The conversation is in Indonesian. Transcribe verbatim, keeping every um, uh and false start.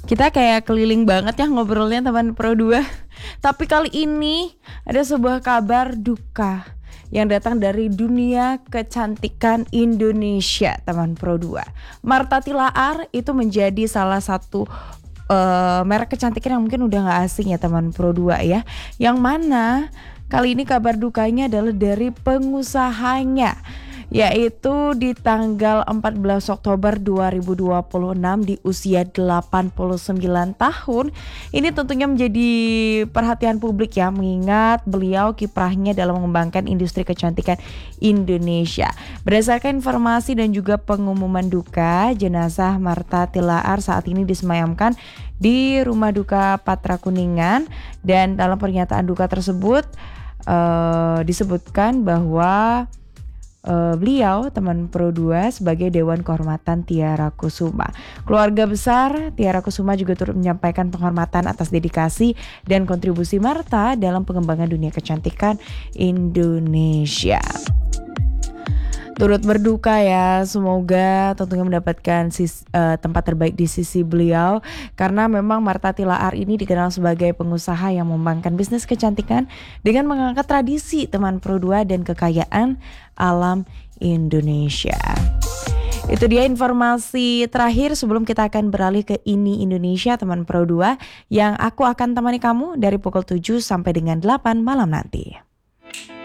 Kita kayak keliling banget ya ngobrolnya teman Pro dua. Tapi kali ini ada sebuah kabar duka yang datang dari dunia kecantikan Indonesia, teman Pro dua. Martha Tilaar itu menjadi salah satu uh, merek kecantikan yang mungkin udah gak asing ya teman Pro dua ya. Yang mana kali ini kabar dukanya adalah dari pengusahanya, yaitu di tanggal empat belas Oktober dua ribu dua puluh enam di usia delapan puluh sembilan tahun. Ini tentunya menjadi perhatian publik ya, mengingat beliau kiprahnya dalam mengembangkan industri kecantikan Indonesia. Berdasarkan informasi dan juga pengumuman duka, jenazah Martha Tilaar saat ini disemayamkan di Rumah Duka Patra Kuningan, dan dalam pernyataan duka tersebut uh, disebutkan bahwa Uh, beliau teman Pro dua sebagai Dewan Kehormatan Tiara Kusuma. Keluarga besar Tiara Kusuma juga turut menyampaikan penghormatan atas dedikasi dan kontribusi Martha dalam pengembangan dunia kecantikan Indonesia. Turut berduka ya, semoga tentunya mendapatkan sis, uh, tempat terbaik di sisi beliau, karena memang Martha Tilaar ini dikenal sebagai pengusaha yang mengembangkan bisnis kecantikan dengan mengangkat tradisi teman Pro dua dan kekayaan alam Indonesia. Itu dia informasi terakhir sebelum kita akan beralih ke Ini Indonesia teman Pro dua, yang aku akan temani kamu dari pukul tujuh sampai dengan delapan malam nanti.